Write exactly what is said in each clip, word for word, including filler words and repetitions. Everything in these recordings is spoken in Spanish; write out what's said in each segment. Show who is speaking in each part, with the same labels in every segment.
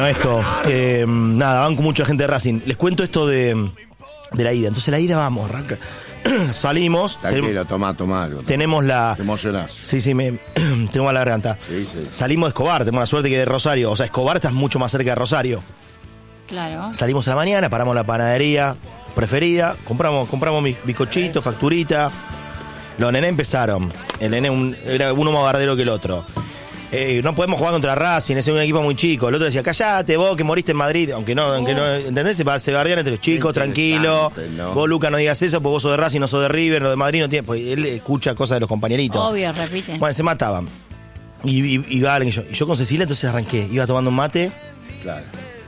Speaker 1: esto. Eh, nada, van con mucha gente de Racing. Les cuento esto de, de la ida. Entonces la ida, vamos, arranca. Salimos.
Speaker 2: Tranquilo, tomá, tomá algo.
Speaker 1: Tenemos la...
Speaker 2: Te emocionás.
Speaker 1: Sí, sí, me tengo a la garganta. Sí, sí. Salimos de Escobar, tenemos la suerte que de Rosario. O sea, Escobar estás mucho más cerca de Rosario.
Speaker 3: Claro.
Speaker 1: Salimos a la mañana, paramos la panadería preferida, compramos, compramos mi bizcochito, facturita. Los nenes empezaron. El nene un, era uno más bardero que el otro. Eh, no podemos jugar contra Racing, es un equipo muy chico. El otro decía, callate vos que moriste en Madrid. Aunque no, aunque no, ¿entendés? Se, se bardean entre los chicos, tranquilo. ¿No? Vos, Luca, no digas eso, porque vos sos de Racing, no sos de River, lo de Madrid no tiene. Pues él escucha cosas de los compañeritos.
Speaker 3: Obvio, repite.
Speaker 1: Bueno, se mataban. Y, y, y Galen y yo. Y yo con Cecilia entonces arranqué. Iba tomando un mate. Claro.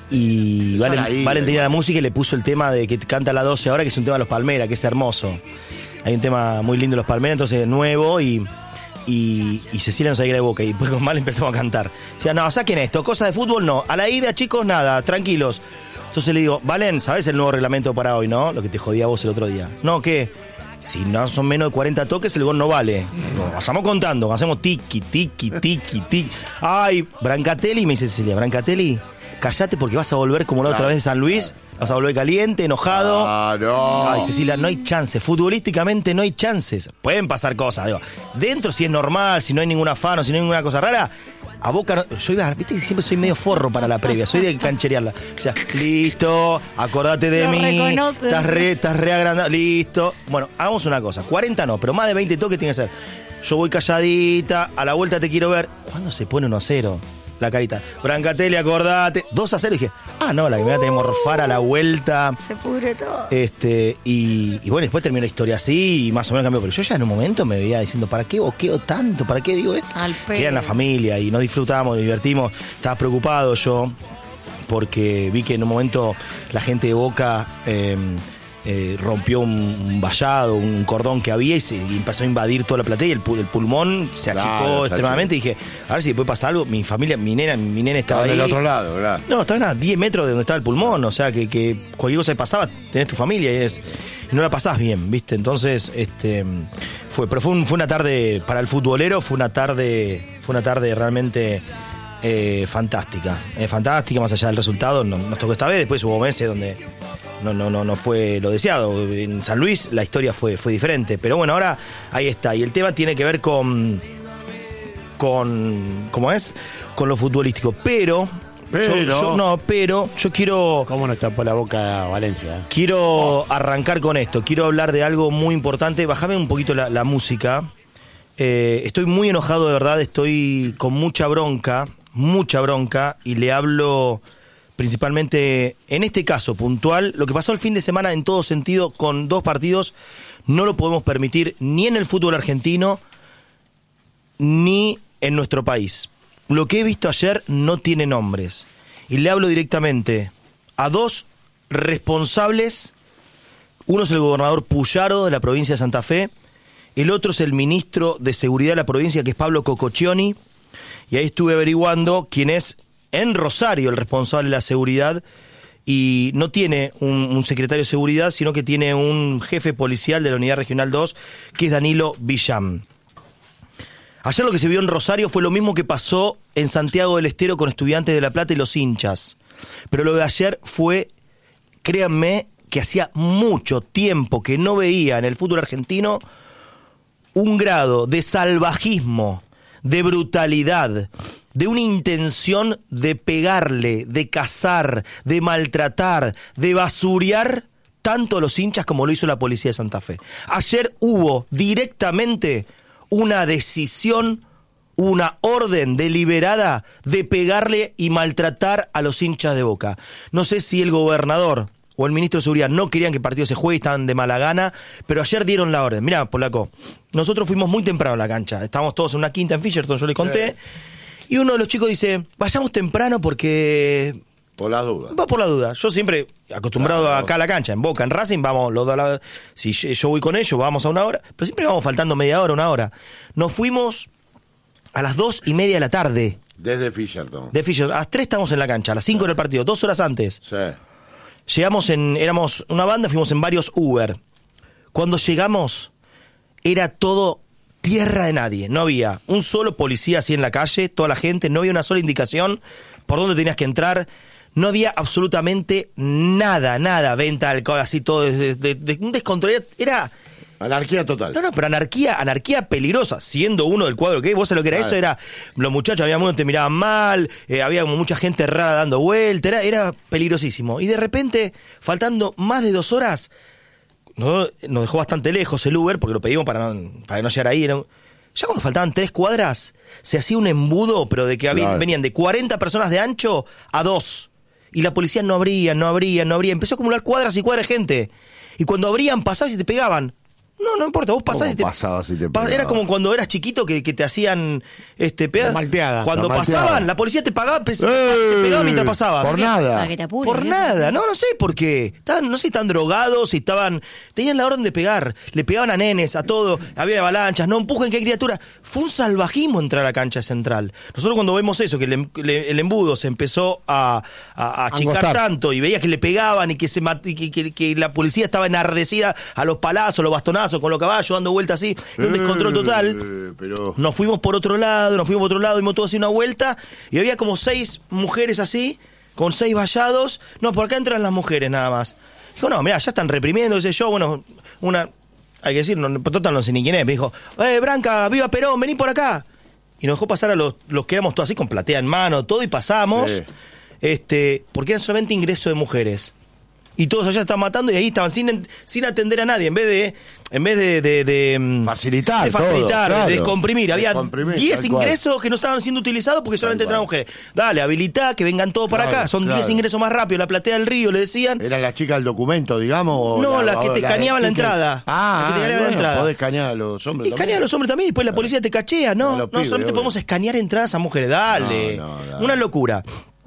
Speaker 1: Y Valen, ahí, Valen tenía la música y le puso el tema de que canta a las doce ahora, que es un tema de los Palmeras, que es hermoso. Hay un tema muy lindo de los Palmeras, entonces nuevo y... Y, y Cecilia nos salía de boca y después con Mal empezamos a cantar. O sea, no, saquen esto, cosas de fútbol no. A la ida, chicos, nada, tranquilos. Entonces le digo, Valen, ¿sabes el nuevo reglamento para hoy, no? Lo que te jodía a vos el otro día. No, ¿qué? Si no son menos de cuarenta toques, el gol no vale. No, pasamos contando, hacemos tiki, tiki, tiki, tiki. Ay, Brancatelli, me dice Cecilia, Brancatelli, callate porque vas a volver como la otra vez de San Luis. Vas a volver caliente, enojado.
Speaker 2: Ah, no.
Speaker 1: Ay, Cecilia, no hay chances. Futbolísticamente no hay chances. Pueden pasar cosas, digo. Dentro, si es normal, si no hay ningún afano, si no hay ninguna cosa rara, a Boca no, yo iba, viste que siempre soy medio forro para la previa, soy de cancherearla. O sea, listo, acordate de
Speaker 3: Lo
Speaker 1: mí.
Speaker 3: reconoces.
Speaker 1: Estás re, estás re agrandado, listo. Bueno, hagamos una cosa, cuarenta no, pero más de veinte toques tiene que ser. Yo voy calladita, a la vuelta te quiero ver. ¿Cuándo se pone uno a cero? La carita. Brancatelli, acordate. dos a cero. Y dije, ah, no, la que me voy a morfar a la vuelta.
Speaker 3: Se pudre todo.
Speaker 1: Este, y, y bueno, después terminó la historia así y más o menos cambió. Pero yo ya en un momento me veía diciendo, ¿para qué boqueo tanto? ¿Para qué digo esto?
Speaker 3: Al
Speaker 1: Queda en la familia y nos disfrutamos, nos divertimos. Estaba preocupado yo porque vi que en un momento la gente de Boca... Eh, Eh, rompió un, un vallado, un cordón que había y, se, y empezó a invadir toda la platea y el, el pulmón se achicó claro, extremadamente. Y dije, a ver si después pasa algo. Mi familia, mi nena, mi nena estaba ahí.
Speaker 2: Del otro lado, ¿verdad?
Speaker 1: No, estaban a diez metros de donde estaba el pulmón. O sea, que, que cualquier cosa que pasaba, tenés tu familia y, es, y no la pasás bien, ¿viste? Entonces, este fue, pero fue, un, fue una tarde para el futbolero, fue una tarde, fue una tarde realmente eh, fantástica. Eh, fantástica, más allá del resultado. No, nos tocó esta vez, después hubo meses donde No, no, no, no fue lo deseado. En San Luis la historia fue, fue diferente. Pero bueno, ahora ahí está. Y el tema tiene que ver con. con. ¿Cómo es? Con lo futbolístico. Pero.
Speaker 2: Pero.
Speaker 1: Yo, yo, no, pero yo quiero.
Speaker 2: ¿Cómo no está por la boca Valencia? Eh?
Speaker 1: Quiero oh. arrancar con esto. Quiero hablar de algo muy importante. Bájame un poquito la, la música. Eh, estoy muy enojado, de verdad. Estoy con mucha bronca. Mucha bronca. Y le hablo. Principalmente, en este caso puntual, lo que pasó el fin de semana en todo sentido con dos partidos, no lo podemos permitir ni en el fútbol argentino, ni en nuestro país. Lo que he visto ayer no tiene nombres. Y le hablo directamente a dos responsables. Uno es el gobernador Puyaro de la provincia de Santa Fe, el otro es el ministro de Seguridad de la provincia, que es Pablo Cococcioni, y ahí estuve averiguando quién es en Rosario el responsable de la seguridad, y no tiene un, un secretario de seguridad, sino que tiene un jefe policial de la Unidad Regional dos, que es Danilo Villán. Ayer lo que se vio en Rosario fue lo mismo que pasó en Santiago del Estero con Estudiantes de La Plata y los hinchas. Pero lo de ayer fue, créanme, que hacía mucho tiempo que no veía en el fútbol argentino un grado de salvajismo, de brutalidad, de una intención de pegarle, de cazar, de maltratar, de basurear tanto a los hinchas como lo hizo la policía de Santa Fe. Ayer hubo directamente una decisión, una orden deliberada de pegarle y maltratar a los hinchas de Boca. No sé si el gobernador o el ministro de Seguridad no querían que el partido se juegue y estaban de mala gana, pero ayer dieron la orden. Mirá, Polaco, nosotros fuimos muy temprano a la cancha, estábamos todos en una quinta en Fisherton, yo les conté, y uno de los chicos dice, vayamos temprano porque...
Speaker 2: Por la duda.
Speaker 1: Va por la duda. Yo siempre, acostumbrado claro. acá a la cancha, en Boca, en Racing, vamos, los dos a la, si yo voy con ellos, vamos a una hora, pero siempre vamos faltando media hora, una hora. Nos fuimos a las dos y media de la tarde.
Speaker 2: Desde Fisherton.
Speaker 1: De Fisherton. A las tres estamos en la cancha, a las cinco sí. en el partido, dos horas antes.
Speaker 2: Sí.
Speaker 1: Llegamos en, éramos una banda, fuimos en varios Uber. Cuando llegamos, era todo tierra de nadie. No había un solo policía así en la calle, toda la gente, no había una sola indicación por dónde tenías que entrar. No había absolutamente nada, nada, venta de alcohol, así todo, de, de, de un descontrol. Era...
Speaker 2: Anarquía total.
Speaker 1: No, no, pero anarquía, anarquía peligrosa, siendo uno del cuadro que vos sabés lo que era. Claro. Eso, era los muchachos, había unos que te miraban mal, eh, había como mucha gente rara dando vuelta, era, era peligrosísimo. Y de repente, faltando más de dos horas, no, nos dejó bastante lejos el Uber, porque lo pedimos para no, para no llegar ahí. Era, ya cuando faltaban tres cuadras, se hacía un embudo, pero de que había, claro. venían de cuarenta personas de ancho a dos. Y la policía no abría, no abría, no abría. Empezó a acumular cuadras y cuadras de gente. Y cuando abrían, pasabas y te pegaban. No, no importa, vos pasás y te,
Speaker 2: pasabas y te
Speaker 1: era como cuando eras chiquito que, que te hacían este pegar.
Speaker 2: Malteada,
Speaker 1: cuando
Speaker 2: la
Speaker 1: pasaban,
Speaker 2: malteada.
Speaker 1: La policía te pagaba, te pegaba mientras pasabas.
Speaker 2: Por nada.
Speaker 3: Para que te apures,
Speaker 1: por
Speaker 3: ¿sí?
Speaker 1: nada, no, no sé por qué. Estaban, no sé si estaban drogados, si estaban. Tenían la orden de pegar, le pegaban a nenes, a todo, había avalanchas, no empujen, qué criatura. Fue un salvajismo entrar a la cancha central. Nosotros cuando vemos eso, que el, el embudo se empezó a, a, a achicar tanto y veías que le pegaban y que se y que, que, que la policía estaba enardecida a los palazos, los bastonazos, con los caballos, dando vuelta así, era un descontrol total.
Speaker 2: Eh, pero...
Speaker 1: Nos fuimos por otro lado, nos fuimos por otro lado, dimos todo así una vuelta, y había como seis mujeres así, con seis vallados. No, por acá entran las mujeres nada más. Dijo, no, mirá, ya están reprimiendo, ese yo, bueno, una, hay que decir, no, total no sé ni quién es, me dijo, eh, Branca, viva Perón, vení por acá. Y nos dejó pasar a los, los que éramos todos así, con platea en mano, todo, y pasamos, sí. este, porque era solamente ingreso de mujeres. Y todos allá estaban matando y ahí estaban sin, sin atender a nadie, en vez de en vez de, de, de
Speaker 2: facilitar,
Speaker 1: de facilitar,
Speaker 2: todo, claro.
Speaker 1: de descomprimir. Había
Speaker 2: descomprimir,
Speaker 1: diez ingresos que no estaban siendo utilizados porque solamente entraban mujeres. Dale, habilitá, que vengan todos para
Speaker 2: claro,
Speaker 1: acá. Son diez claro. ingresos más rápido, la platea del río, le decían.
Speaker 2: ¿Era la chica del documento, digamos? O
Speaker 1: no, la, la que te
Speaker 2: la,
Speaker 1: escaneaban la,
Speaker 2: la
Speaker 1: entrada.
Speaker 2: Ah,
Speaker 1: la que te escaneaban
Speaker 2: bueno,
Speaker 1: la entrada.
Speaker 2: Podés escanear a los hombres
Speaker 1: y
Speaker 2: también.
Speaker 1: escanear a los hombres también, después la policía te cachea. No, no,
Speaker 2: pibes,
Speaker 1: solamente podemos escanear entradas a mujeres. Dale. No, no, dale. Una locura.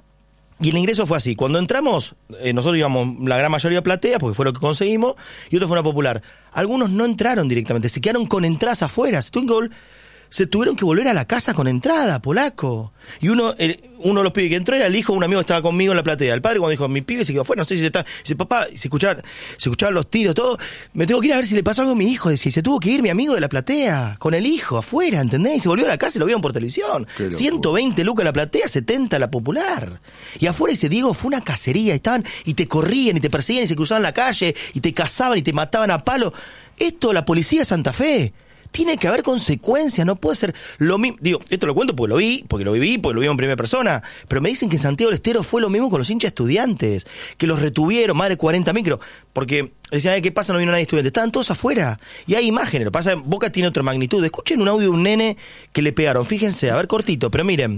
Speaker 1: Y el ingreso fue así. Cuando entramos, eh, nosotros íbamos la gran mayoría platea, porque fue lo que conseguimos, y otros fueron a popular. Algunos no entraron directamente, se quedaron con entradas afuera. Se tuvieron que, se tuvieron que volver a la casa con entrada, polaco. Y uno el, uno de los pibes que entró era el hijo de un amigo que estaba conmigo en la platea. El padre cuando dijo, mi pibe se quedó afuera, no sé si le está... Dice, papá, se escuchaban, se escuchaban los tiros, todo. Me tengo que ir a ver si le pasó algo a mi hijo. Decía, se tuvo que ir mi amigo de la platea, con el hijo, afuera, ¿entendés? Y se volvió a la casa y lo vieron por televisión. ciento veinte lucas la platea, setenta la popular. Y afuera dice, Diego, fue una cacería. Estaban, y te corrían, y te perseguían, y se cruzaban la calle, y te cazaban, y te mataban a palo. Esto, la policía de Santa Fe... Tiene que haber consecuencias, no puede ser lo mismo. Digo, esto lo cuento porque lo vi, porque lo viví, porque lo vi en primera persona. Pero me dicen que en Santiago del Estero fue lo mismo con los hinchas estudiantes, que los retuvieron, más de cuarenta micros. Porque decían, ¿qué pasa? No vino nadie estudiante. Estaban todos afuera. Y hay imágenes. Lo que pasa es que Boca tiene otra magnitud. Escuchen un audio de un nene que le pegaron. Fíjense, a ver, cortito, pero miren.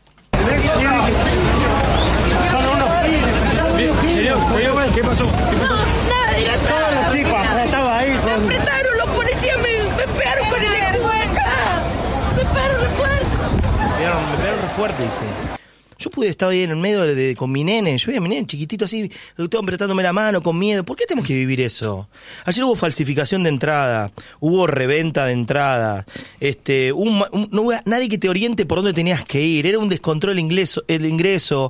Speaker 4: ¿Qué pasó?
Speaker 5: No, nada, ya está.
Speaker 4: Todos los chicos estaba ahí.
Speaker 5: Me apretaron, los policías me, me pegaron con el escudo. Me pegaron re fuerte.
Speaker 1: Me pegaron, me pegaron re fuerte, dice. Yo pude estar ahí en el medio de, de, con mi nene, yo veía a mi nene chiquitito así, todo apretándome la mano, con miedo. ¿Por qué tenemos que vivir eso? Ayer hubo falsificación de entrada, hubo reventa de entrada, este, un, un, no hubo nadie que te oriente por dónde tenías que ir, era un descontrol el ingreso. El ingreso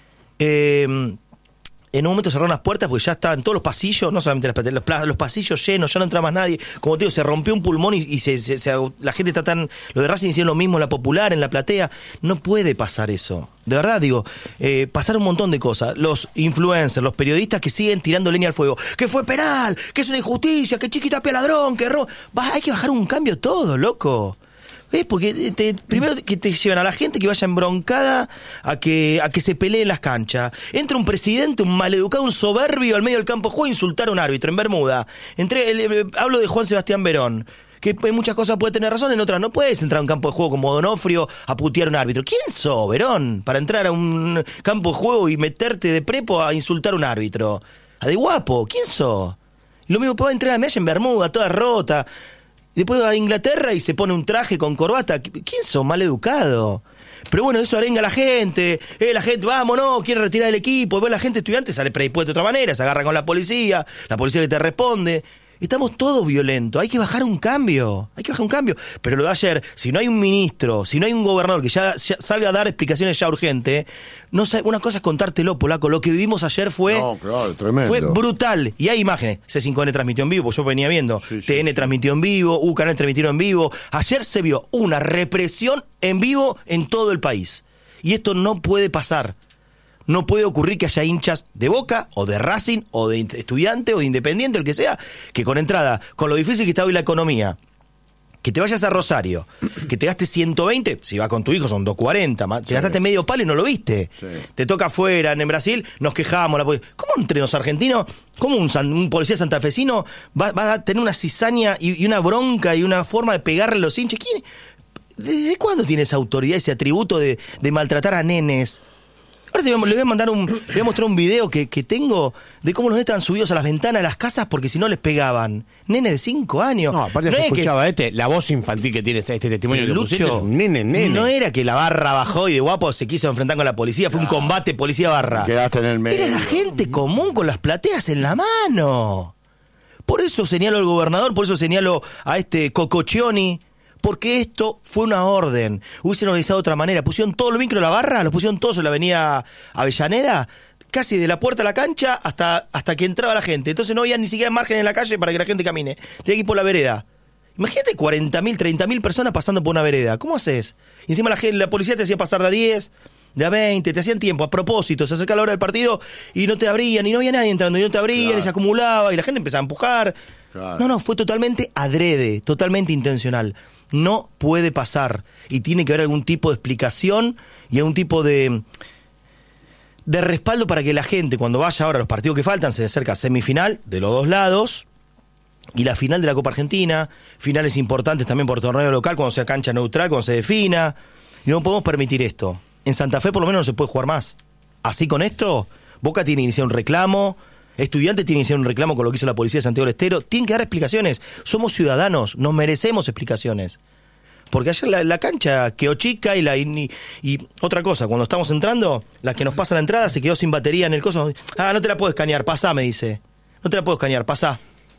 Speaker 1: eh, En un momento cerraron las puertas porque ya estaban todos los pasillos, no solamente las, los, los pasillos llenos, ya no entra más nadie. Como te digo, se rompió un pulmón y, y se, se, se, la gente está tan... Los de Racing hicieron lo mismo en la Popular, en la Platea. No puede pasar eso. De verdad, digo, eh, pasaron un montón de cosas. Los influencers, los periodistas que siguen tirando leña al fuego. Que fue penal, que es una injusticia, que Chiquita pia ladrón, que roba. Hay que bajar un cambio todo, loco. ¿Ves? Porque te, primero que te llevan a la gente que vaya embroncada a que a que se pelee en las canchas. Entra un presidente, un maleducado, un soberbio al medio del campo de juego a insultar a un árbitro en Bermuda. Entré, el, el, hablo de Juan Sebastián Verón, que en muchas cosas puede tener razón, en otras no puedes entrar a un campo de juego como Donofrio a putear a un árbitro. ¿Quién sos, Verón, para entrar a un campo de juego y meterte de prepo a insultar a un árbitro? A de guapo, ¿quién sos? Lo mismo puede entrar a Mella en Bermuda, toda rota. Después va a Inglaterra y se pone un traje con corbata. ¿Quién sos? Mal educado. Pero bueno, eso arenga a la gente. Eh, la gente, vámonos, quiere retirar el equipo. Después la gente estudiante sale predispuesta de otra manera, se agarra con la policía, la policía que te responde. Estamos todos violentos, hay que bajar un cambio, hay que bajar un cambio. Pero lo de ayer, si no hay un ministro, si no hay un gobernador que ya, ya salga a dar explicaciones ya urgentes, no sé, una cosa es contártelo, polaco. Lo que vivimos ayer fue,
Speaker 2: no, claro, tremendo.
Speaker 1: Fue brutal. Y hay imágenes. C cinco N transmitió en vivo, pues yo venía viendo. Sí, sí, T N sí. transmitió en vivo, U Canal transmitieron en vivo. Ayer se vio una represión en vivo en todo el país. Y esto no puede pasar. No puede ocurrir que haya hinchas de Boca, o de Racing, o de Estudiante, o de Independiente, el que sea, que con entrada, con lo difícil que está hoy la economía, que te vayas a Rosario, que te gastes ciento veinte, si vas con tu hijo son doscientos cuarenta, te sí. gastaste medio palo y no lo viste. Sí. Te toca afuera, en Brasil, nos quejamos. La poli- ¿Cómo entre los argentinos, cómo un, san, un policía santafesino va, va a tener una cizaña y, y una bronca y una forma de pegarle a los hinchas? ¿Quién, ¿Desde cuándo tiene esa autoridad, ese atributo de, de maltratar a nenes? Ahora te voy a, le voy a mandar un, le voy a mostrar un video que, que tengo de cómo los nenes estaban subidos a las ventanas de las casas porque si no les pegaban. Nenes de cinco años.
Speaker 6: No, aparte no se escuchaba que, este, la voz infantil que tiene este, este testimonio que pusiste es un nene, nene.
Speaker 1: No era que la barra bajó y de guapo se quiso enfrentar con la policía, fue claro. un combate policía-barra.
Speaker 2: Quedaste en el medio.
Speaker 1: Era la gente común con las plateas en la mano. Por eso señalo al gobernador, por eso señalo a este Cococcioni. Porque esto fue una orden. Hubiesen organizado de otra manera. Pusieron todo el micro de la barra, los pusieron todos en la avenida Avellaneda, casi de la puerta a la cancha hasta, hasta que entraba la gente. Entonces no había ni siquiera margen en la calle para que la gente camine. Tenía que ir por la vereda. Imagínate cuarenta mil, treinta mil personas pasando por una vereda. ¿Cómo haces? Y encima la, gente, la policía te hacía pasar de a diez, de a veinte, te hacían tiempo, a propósito. Se acercaba la hora del partido y no te abrían, y no había nadie entrando, y no te abrían, claro. y se acumulaba, y la gente empezaba a empujar. Claro. No, no, fue totalmente adrede, totalmente intencional. No puede pasar. Y tiene que haber algún tipo de explicación y algún tipo de, de respaldo para que la gente, cuando vaya ahora a los partidos que faltan, se acerca a semifinal de los dos lados y la final de la Copa Argentina, finales importantes también por torneo local, cuando sea cancha neutral, cuando se defina. Y no podemos permitir esto. En Santa Fe por lo menos no se puede jugar más. Así con esto, Boca tiene que iniciar un reclamo. Estudiantes tienen que hacer un reclamo con lo que hizo la policía de Santiago del Estero. Tienen que dar explicaciones. Somos ciudadanos, nos merecemos explicaciones. Porque ayer la, la cancha quedó chica y, la, y, y otra cosa, cuando estamos entrando, la que nos pasa la entrada se quedó sin batería en el coso. Ah, no te la puedo escanear, pasá, me dice. No te la puedo escanear, pasá.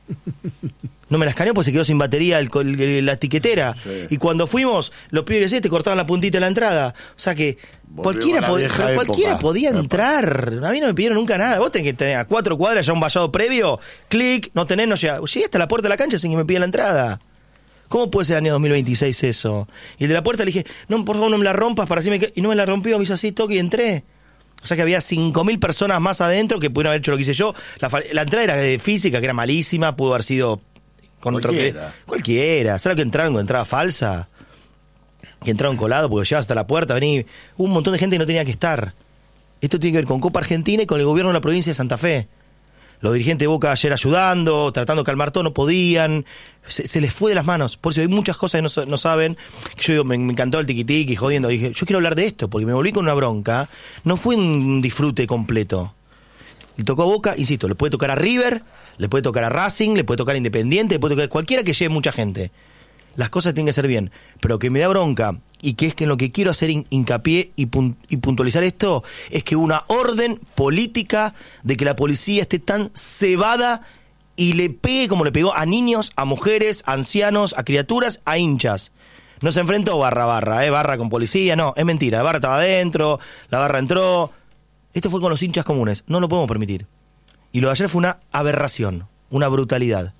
Speaker 1: No me la escaneó porque se quedó sin batería el, el, la etiquetera. Sí. Y cuando fuimos, los pibes que sí, te cortaban la puntita de la entrada. O sea que cualquiera, pod pero cualquiera podía entrar. A mí no me pidieron nunca nada. Vos tenés que tener a cuatro cuadras ya un vallado previo. Clic, no tenés, no llega. Llegué hasta la puerta de la cancha sin que me pidan la entrada. ¿Cómo puede ser el año dos mil veintiséis eso? Y el de la puerta le dije, no, por favor no me la rompas para así me quedo. Y no me la rompió, me hizo así, toque y entré. O sea que había cinco mil personas más adentro que pudieron haber hecho lo que hice yo. La, la entrada era de física, que era malísima, pudo haber sido con cualquiera. Otro que, cualquiera. ¿Sabes lo que entraron con entrada falsa? Que entraron colado porque llegabas hasta la puerta, vení. Hubo un montón de gente que no tenía que estar. Esto tiene que ver con Copa Argentina y con el gobierno de la provincia de Santa Fe. Los dirigentes de Boca ayer ayudando, tratando de calmar todo, no podían. Se, se les fue de las manos. Por eso hay muchas cosas que no, no saben. Que yo digo, me, me encantó el tiquitiqui, jodiendo. Dije, yo quiero hablar de esto, porque me volví con una bronca. No fue un disfrute completo. Le tocó a Boca, insisto, le puede tocar a River, le puede tocar a Racing, le puede tocar a Independiente, le puede tocar a cualquiera que lleve mucha gente. Las cosas tienen que ser bien. Pero que me da bronca, y que es que en lo que quiero hacer hin hincapié y, pun y puntualizar esto, es que una orden política de que la policía esté tan cebada y le pegue como le pegó a niños, a mujeres, a ancianos, a criaturas, a hinchas. No se enfrentó barra a barra, ¿eh? Barra con policía, no, es mentira. La barra estaba adentro, la barra entró. Esto fue con los hinchas comunes, no lo podemos permitir. Y lo de ayer fue una aberración, una brutalidad.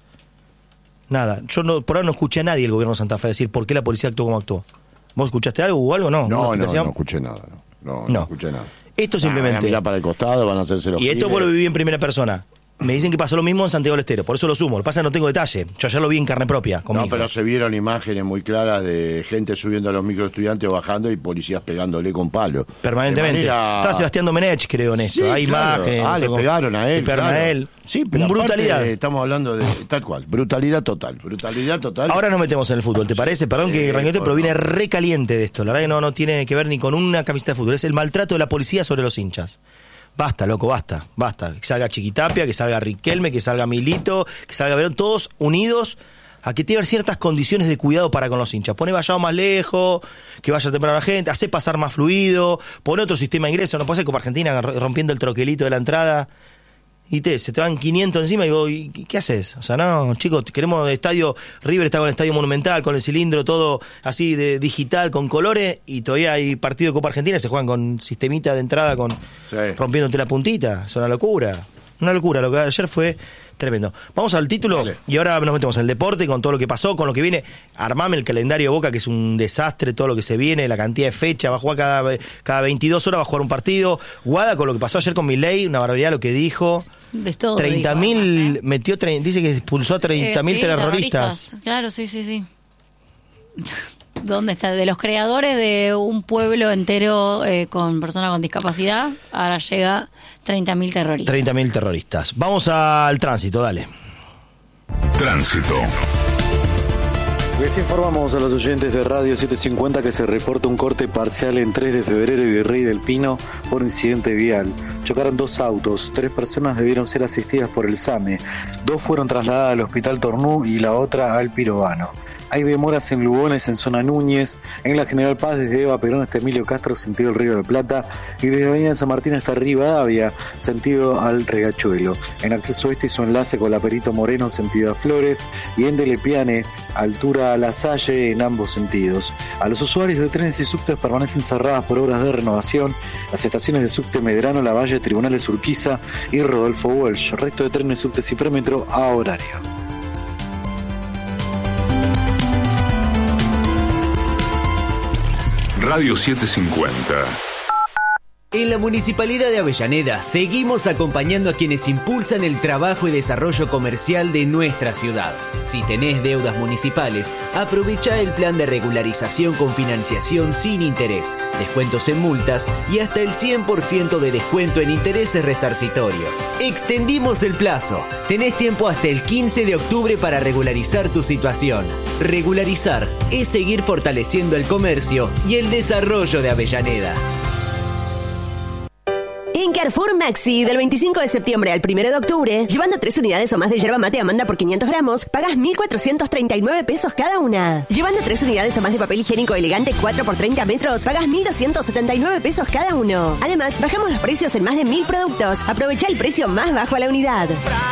Speaker 1: Nada, yo no, por ahora no escuché a nadie del gobierno de Santa Fe decir por qué la policía actuó como actuó. ¿Vos escuchaste algo o algo? No,
Speaker 2: no, no, no escuché nada. No, no, no, no escuché nada.
Speaker 1: Esto simplemente...
Speaker 2: Van a mirar para el costado, van a hacerse los
Speaker 1: Y esto
Speaker 2: giles.
Speaker 1: vos lo viví en primera persona. Me dicen que pasó lo mismo en Santiago del Estero, por eso lo sumo. Lo que pasa es que no tengo detalle. Yo ayer lo vi en carne propia.
Speaker 2: No, pero se vieron imágenes muy claras de gente subiendo a los microestudiantes o bajando y policías pegándole con palo.
Speaker 1: Permanentemente. Manera... Estaba Sebastián Domenech, creo, en esto.
Speaker 2: Sí,
Speaker 1: Hay
Speaker 2: claro.
Speaker 1: imágenes.
Speaker 2: Ah, le pegaron a él.
Speaker 1: Claro. A él. Sí, pero brutalidad.
Speaker 2: Aparte, estamos hablando de tal cual. Brutalidad total. Brutalidad total.
Speaker 1: Ahora nos metemos en el fútbol, ¿te parece? Perdón
Speaker 2: sí,
Speaker 1: que Ranguete, pero
Speaker 2: no.
Speaker 1: viene recaliente de esto. La verdad que no, no tiene que ver ni con una camiseta de fútbol. Es el maltrato de la policía sobre los hinchas. Basta, loco, basta, basta. Que salga Chiquitapia, que salga Riquelme, que salga Milito, que salga Verón, todos unidos a que tengan ciertas condiciones de cuidado para con los hinchas. Pone vallado más lejos, que vaya temprano la gente, hace pasar más fluido, pone otro sistema de ingreso. No puede ser Copa Argentina rompiendo el troquelito de la entrada y te, se te van quinientos encima y vos, ¿y qué haces? O sea, no, chicos, queremos el estadio, River está con el estadio Monumental, con el cilindro todo así de digital, con colores, y todavía hay partido de Copa Argentina y se juegan con sistemita de entrada, con sí. rompiéndote la puntita. Es una locura, una locura. Lo que ayer fue Tremendo. Vamos al título. Dale. Y ahora nos metemos en el deporte, con todo lo que pasó, con lo que viene. Armame el calendario de Boca, que es un desastre, todo lo que se viene, la cantidad de fechas, va a jugar cada, cada veintidós horas, va a jugar un partido. Guada con lo que pasó ayer con Milei, una barbaridad lo que dijo.
Speaker 3: De todo.
Speaker 1: treinta mil, ¿eh? Metió, dice que expulsó a treinta mil eh, sí, terroristas.
Speaker 3: terroristas. Claro, sí, sí, sí. ¿Dónde está? De los creadores de un pueblo entero eh, con personas con discapacidad, ahora llega treinta mil terroristas.
Speaker 1: treinta mil terroristas. Vamos al tránsito, dale.
Speaker 7: Tránsito.
Speaker 8: Les informamos a los oyentes de Radio setecientos cincuenta que se reporta un corte parcial en tres de febrero y Virrey del Pino por incidente vial. Chocaron dos autos, tres personas debieron ser asistidas por el SAME, dos fueron trasladadas al Hospital Tornú y la otra al Pirovano. Hay demoras en Lugones, en zona Núñez, en la General Paz desde Eva Perón hasta Emilio Castro, sentido el Río de la Plata, y desde Avenida San Martín hasta Rivadavia, sentido al Regachuelo. En acceso este y su enlace con la Perito Moreno, sentido a Flores, y en Delepiane, altura a La Salle, en ambos sentidos. A los usuarios de trenes y subtes permanecen cerradas por obras de renovación las estaciones de subte Medrano, Lavalle, Tribunales Urquiza y Rodolfo Walsh. Resto de trenes, subtes y premetro a horario.
Speaker 7: Radio setecientos cincuenta.
Speaker 9: En la Municipalidad de Avellaneda seguimos acompañando a quienes impulsan el trabajo y desarrollo comercial de nuestra ciudad. Si tenés deudas municipales, aprovecha el plan de regularización con financiación sin interés, descuentos en multas y hasta el cien por ciento de descuento en intereses resarcitorios. Extendimos el plazo. Tenés tiempo hasta el quince de octubre para regularizar tu situación. Regularizar es seguir fortaleciendo el comercio y el desarrollo de Avellaneda.
Speaker 10: En Carrefour Maxi, del veinticinco de septiembre al primero de octubre, llevando tres unidades o más de yerba mate Amanda por quinientos gramos, pagas mil cuatrocientos treinta y nueve pesos cada una. Llevando tres unidades o más de papel higiénico elegante cuatro por treinta metros, pagas mil doscientos setenta y nueve pesos cada uno. Además, bajamos los precios en más de mil productos. Aprovecha el precio más bajo a la unidad.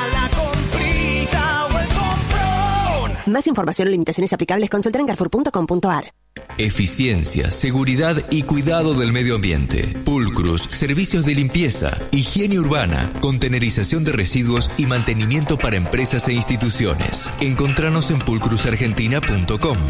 Speaker 10: Más información o limitaciones aplicables, consulta en carrefour punto com punto a r.
Speaker 11: Eficiencia, seguridad y cuidado del medio ambiente. Pulcrus, servicios de limpieza, higiene urbana, contenerización de residuos y mantenimiento para empresas e instituciones. Encontranos en pulcrus argentina punto com.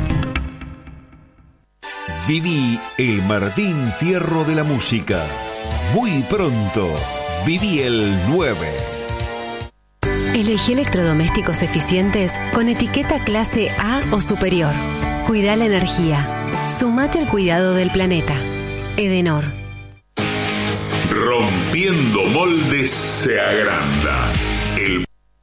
Speaker 12: Viví el Martín Fierro de la música. Muy pronto, viví el nueve.
Speaker 13: Elegí electrodomésticos eficientes con etiqueta clase A o superior. Cuida la energía. Sumate al cuidado del planeta. Edenor.
Speaker 7: Rompiendo moldes se agranda. El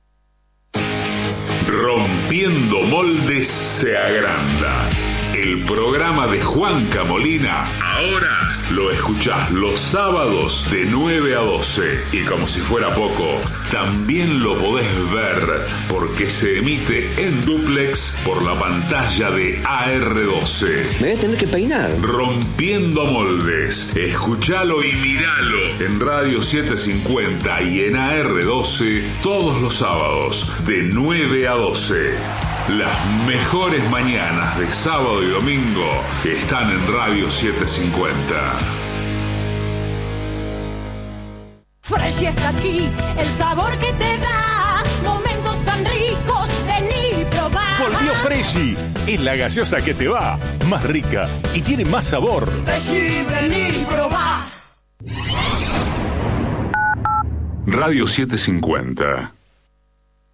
Speaker 7: Rompiendo moldes se agranda. El programa de Juanca Molina ahora lo escuchás los sábados de nueve a doce. Y como si fuera poco, también lo podés ver porque se emite en dúplex por la pantalla de A R doce.
Speaker 14: Me voy a tener que peinar.
Speaker 7: Rompiendo moldes. Escuchalo y miralo en Radio setecientos cincuenta y en A R doce todos los sábados de nueve a doce. Las mejores mañanas de sábado y domingo están en Radio setecientos cincuenta.
Speaker 5: Fresh está aquí, el sabor que te da momentos tan ricos, vení y probá.
Speaker 12: Volvió Freshy, es la gaseosa que te va, más rica y tiene más sabor.
Speaker 5: Freshy, vení y probá.
Speaker 7: Radio setecientos cincuenta.